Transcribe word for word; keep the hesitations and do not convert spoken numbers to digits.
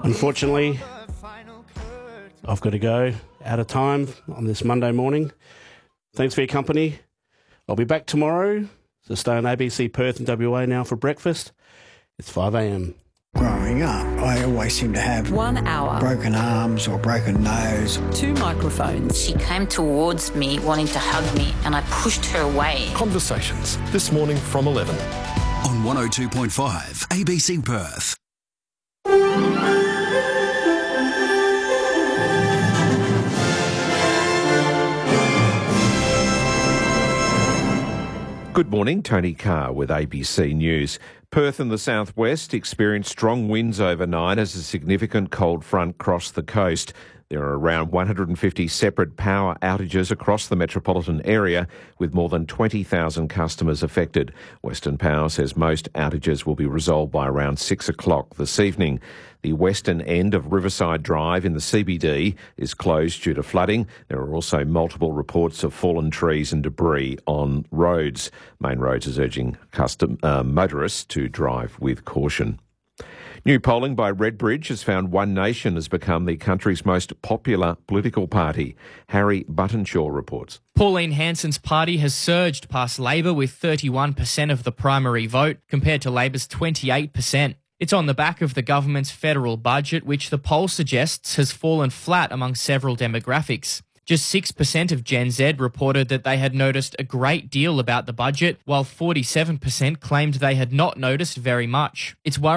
Unfortunately, I've got to go out of time on this Monday morning. Thanks for your company. I'll be back tomorrow. So stay on A B C Perth and W A now for breakfast. It's five a m. Growing up, I always seemed to have One hour. broken arms or broken nose. Two microphones. She came towards me wanting to hug me and I pushed her away. Conversations this morning from eleven. On one oh two point five A B C Perth. Good morning, Tony Carr with A B C News. Perth and the southwest experienced strong winds overnight as a significant cold front crossed the coast. There are around one hundred fifty separate power outages across the metropolitan area, with more than twenty thousand customers affected. Western Power says most outages will be resolved by around six o'clock this evening. The western end of Riverside Drive in the C B D is closed due to flooding. There are also multiple reports of fallen trees and debris on roads. Main Roads is urging custom, uh, motorists to drive with caution. New polling by Redbridge has found One Nation has become the country's most popular political party. Harry Buttonshaw reports. Pauline Hanson's party has surged past Labor with thirty-one percent of the primary vote, compared to Labor's twenty-eight percent. It's on the back of the government's federal budget, which the poll suggests has fallen flat among several demographics. Just six percent of Gen Z reported that they had noticed a great deal about the budget, while forty-seven percent claimed they had not noticed very much. It's worrying